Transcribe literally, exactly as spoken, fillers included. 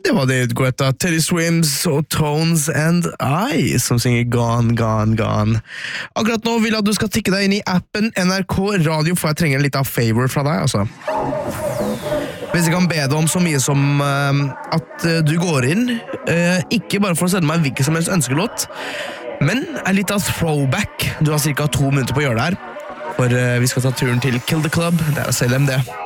det var det utgått av Teddy Swims og Tones and I, som synger Gone, Gone, Gone. Akkurat nå vil jeg at du skal tikke deg inn i appen N R K Radio, for jeg trenger en liten favor fra deg, altså. Hvis jeg kan be deg om så mye som uh, at uh, du går inn, uh, ikke bare for å sende meg hvilken som helst ønskelåt, men en liten throwback. Du har cirka to minutter på å gjøre det her, for uh, vi skal ta turen til Kill the Club, det er selv M D.